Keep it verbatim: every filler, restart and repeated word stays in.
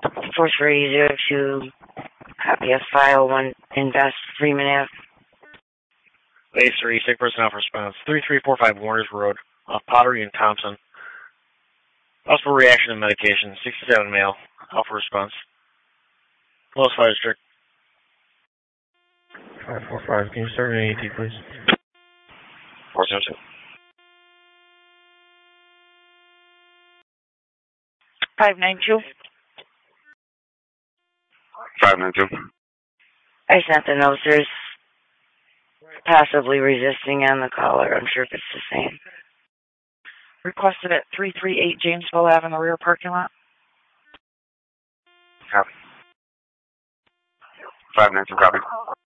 four three zero two, copy of file one, invest Freeman Ave. Base three, sick person off response. three three four five Warners Road, off Pottery and Thompson. Possible reaction to medication, sixty-seven male, alpha response. Close fire district. five four five, can you start an A T, please? four zero two. five nine two. five nine two. I sent the notes. There's possibly resisting on the caller. I'm sure if it's the same. Requested at three three eight Jamesville Ave in the rear parking lot. Copy. five nine two, copy.